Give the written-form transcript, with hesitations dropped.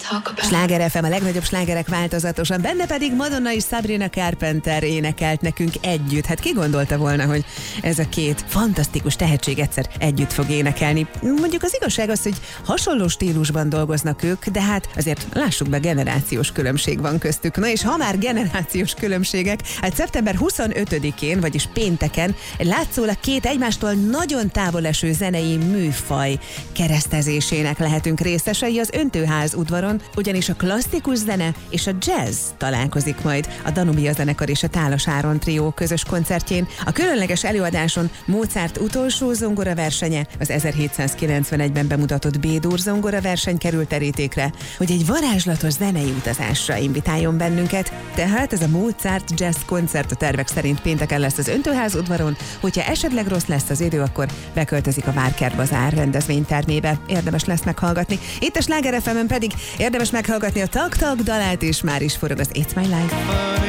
Sláger FM, a legnagyobb slágerek változatosan, benne pedig Madonna és Sabrina Carpenter énekelt nekünk együtt. Hát ki gondolta volna, hogy ez a két fantasztikus tehetség egyszer együtt fog énekelni. Mondjuk az igazság az, hogy hasonló stílusban dolgoznak ők, de hát azért lássuk be, generációs különbség van köztük. Na és ha már generációs különbségek, hát szeptember 25-én, vagyis pénteken látszólag két egymástól nagyon távol eső zenei műfaj keresztezésének lehetünk részesei az Öntőház udvaron, ugyanis a klasszikus zene és a jazz találkozik majd a Danubia zenekar és a Tálas Áron trió közös koncertjén. A különleges előadáson Mozart utolsó zongoraversenye, az 1791-ben bemutatott B-dur zongoraverseny került terítékre, hogy egy varázslatos zenei utazásra invitáljon bennünket. Tehát ez a Mozart jazz koncert a tervek szerint pénteken lesz az Öntőház udvaron, hogyha esetleg rossz lesz az idő, akkor beköltözik a Várkert Bazár rendezvénytermébe. Érdemes lesz meghallgatni. Itt a Sláger FM-en pedig érdemes meghallgatni a Tak Tak dalát, és már is forog az It's My Life.